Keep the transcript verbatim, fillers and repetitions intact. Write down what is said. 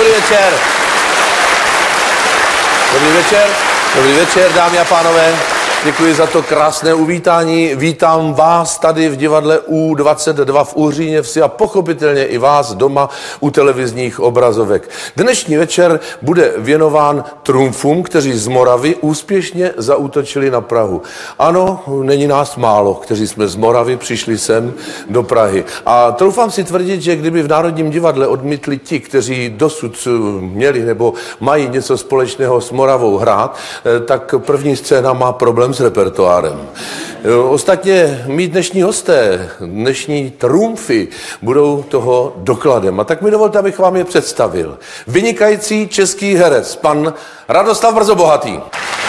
Dobrý večer. Dobrý večer. Dobrý večer, dámy a pánové. Děkuji za to krásné uvítání. Vítám vás tady v divadle U dvacet dva v Uhříně Vsi a pochopitelně i vás doma u televizních obrazovek. Dnešní večer bude věnován trumfům, kteří z Moravy úspěšně zaútočili na Prahu. Ano, není nás málo, kteří jsme z Moravy přišli sem do Prahy. A troufám si tvrdit, že kdyby v Národním divadle odmítli ti, kteří dosud měli nebo mají něco společného s Moravou hrát, tak první scéna má problém s repertoárem. Ostatně mý dnešní hosté, dnešní trumfy budou toho dokladem. A tak mi dovolte, abych vám je představil. Vynikající český herec, pan Radoslav Brzobohatý.